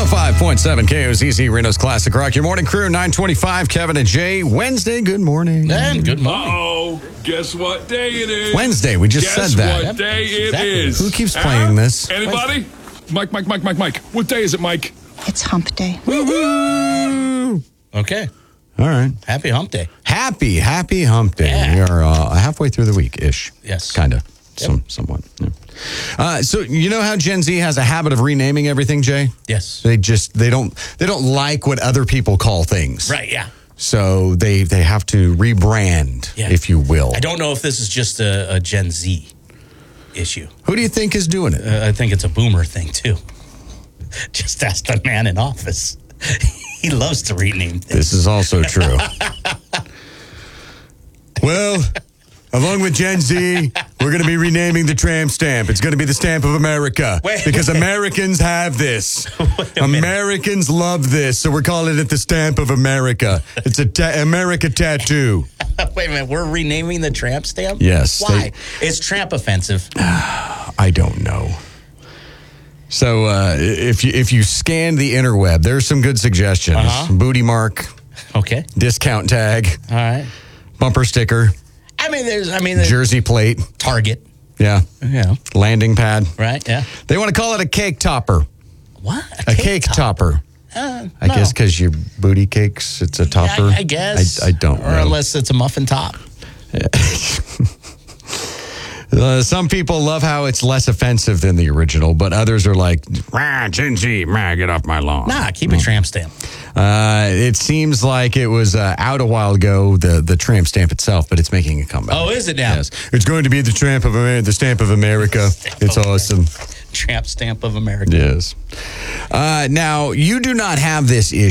105.7 KOZZ, Reno's Classic Rock. Your morning crew, 925, Kevin and Jay. Wednesday, good morning. And good morning. Uh-oh, guess what day it is? Wednesday, we just said that. Guess what day it is? Who keeps playing this? Anybody? Mike. What day is it, Mike? It's hump day. Woo-hoo! Okay. All right. Happy hump day. Happy hump day. Yeah. We are halfway through the week-ish. Yes. Kind of. Somewhat. Yeah. So you know how Gen Z has a habit of renaming everything, Jay? Yes. They don't like what other people call things. Right, yeah. So they have to rebrand, if you will. I don't know if this is just a Gen Z issue. Who do you think is doing it? I think it's a boomer thing, too. Just ask the man in office. He loves to rename things. This is also true. Well, along with Gen Z, we're going to be renaming the tramp stamp. It's going to be the stamp of America. Because Americans have this. Americans love this. So we're calling it the stamp of America. It's a America tattoo. Wait a minute. We're renaming the tramp stamp? Yes. Why? It's tramp offensive. I don't know. So if you scan the interweb, there's some good suggestions. Booty mark. Okay. Discount tag. All right. Bumper sticker. There's Jersey plate. Target. Yeah. Yeah. Landing pad. Right, yeah. They want to call it a cake topper. What? A cake topper. I I guess because your booty cakes, it's a topper. I guess. I don't know. Or unless it's a muffin top. Some people love how it's less offensive than the original, but others are like, Gen Z, get off my lawn. Nah, keep a tramp stamp. It seems like it was out a while ago, the tramp stamp itself, but it's making a comeback. Oh, is it now? Yes. It's going to be the stamp of America. It's awesome. Tramp stamp of America. Yes. Now, you do not have this issue.